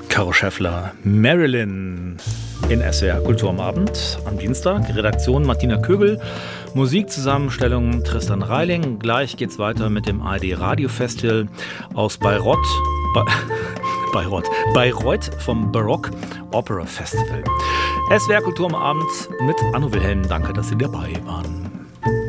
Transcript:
Caro Schäffler, Marilyn in SWR Kultur am Abend am Dienstag. Redaktion Martina Kögel, Musikzusammenstellung Tristan Reiling. Gleich geht's weiter mit dem ARD Radio Festival aus Bayreuth. Bayreuth vom Baroque Opera Festival. SWR Kultur am Abend mit Anno Wilhelm. Danke, dass Sie dabei waren.